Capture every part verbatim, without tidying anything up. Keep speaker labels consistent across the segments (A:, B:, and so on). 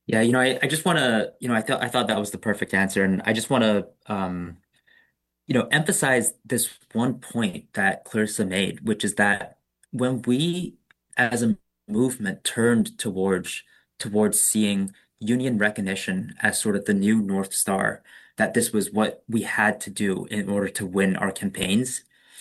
A: Yeah, you know, I, I just want to, you know, I thought I thought that was the perfect answer, and I just want to, um, you know, emphasize this one point that Clarissa made, which is that when we, as a movement, turned towards towards seeing union recognition as sort of the new North Star, that this was what we had to do in order to win our campaigns.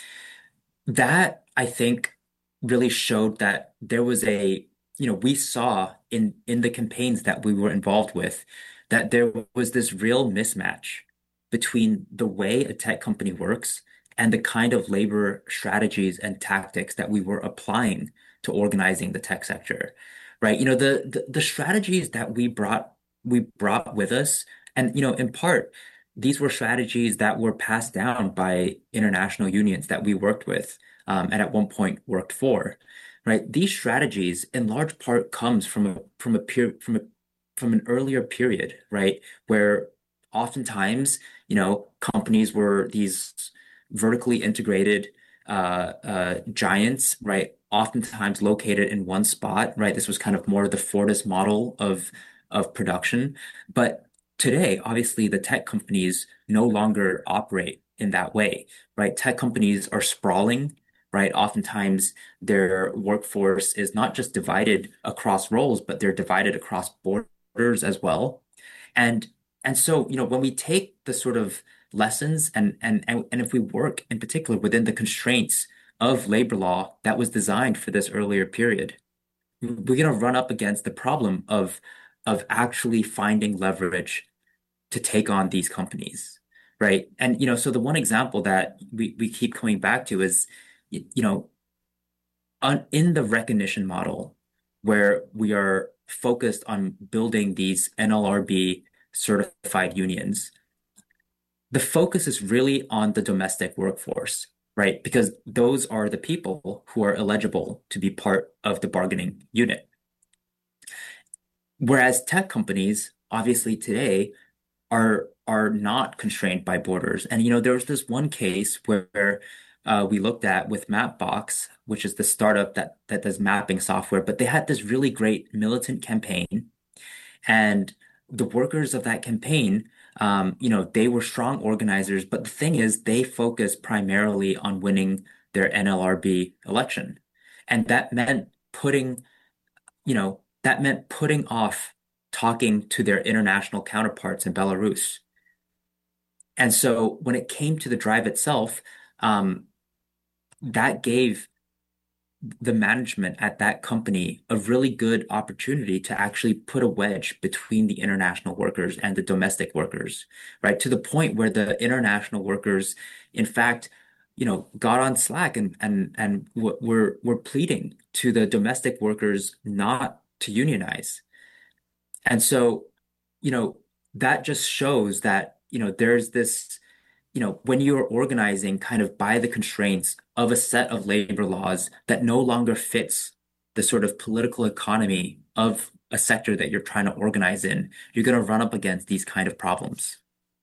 A: That I think really showed that there was a, you know, we saw in in the campaigns that we were involved with that there was this real mismatch between the way a tech company works and the kind of labor strategies and tactics that we were applying to organizing the tech sector. Right? You know, the the, the strategies that we brought we brought with us, and you know, in part these were strategies that were passed down by international unions that we worked with, um, and at one point worked for, right? These strategies, in large part, comes from a from a peer from a from an earlier period, right, where oftentimes, you know, companies were these vertically integrated uh, uh, giants, right? Oftentimes located in one spot, right? This was kind of more the Fordist model of of production, but today, obviously, the tech companies no longer operate in that way, right? Tech companies are sprawling, right? Oftentimes, their workforce is not just divided across roles, but they're divided across borders as well. And and so, you know, when we take the sort of lessons and and and, and if we work in particular within the constraints of labor law that was designed for this earlier period, we're going to run up against the problem of of actually finding leverage to take on these companies, right? And you know, so the one example that we we keep coming back to is, y- you know, on, in the recognition model, where we are focused on building these N L R B certified unions, the focus is really on the domestic workforce, right? Because those are the people who are eligible to be part of the bargaining unit. Whereas tech companies, obviously today, are are not constrained by borders. And you know, there was this one case where uh, we looked at with Mapbox, which is the startup that that does mapping software, but they had this really great militant campaign, and the workers of that campaign, um, you know, they were strong organizers. But the thing is, they focused primarily on winning their N L R B election, and that meant putting you know, that meant putting off talking to their international counterparts in Belarus. And so when it came to the drive itself, um, that gave the management at that company a really good opportunity to actually put a wedge between the international workers and the domestic workers, right? To the point where the international workers, in fact, you know, got on Slack and and and w were were pleading to the domestic workers not to unionize. And so, you know, that just shows that, you know, there's this, you know, when you're organizing kind of by the constraints of a set of labor laws that no longer fits the sort of political economy of a sector that you're trying to organize in, you're going to run up against these kind of problems.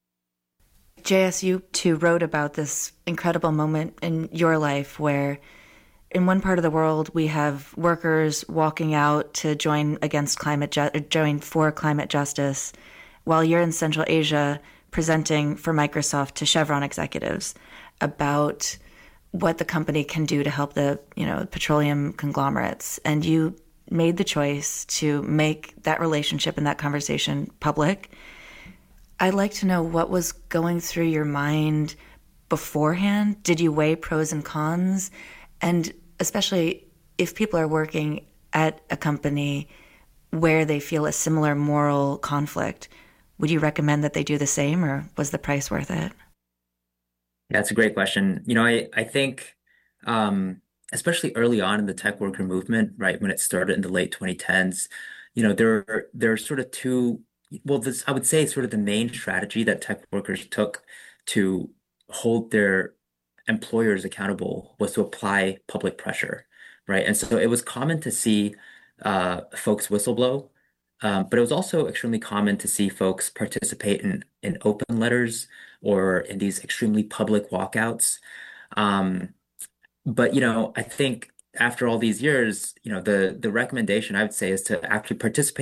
B: J S U too wrote about this incredible moment in your life where in one part of the world we have workers walking out to join against climate ju- join for climate justice while you're in Central Asia presenting for Microsoft to Chevron executives about what the company can do to help the, you know, petroleum conglomerates. And you made the choice to make that relationship and that conversation public. I'd like to know what was going through your mind beforehand. Did you weigh pros and cons? And especially if people are working at a company where they feel a similar moral conflict, would you recommend that they do the same, or was the price worth it?
A: That's a great question. You know, I I think um especially early on in the tech worker movement, right, when it started in the late twenty tens, you know, there there are sort of two, well, this I would say sort of the main strategy that tech workers took to hold their employers accountable was to apply public pressure, right? And so it was common to see uh folks whistleblow, um, but it was also extremely common to see folks participate in in open letters or in these extremely public walkouts. Um, but you know, I think after all these years, you know, the the recommendation I would say is to actually participate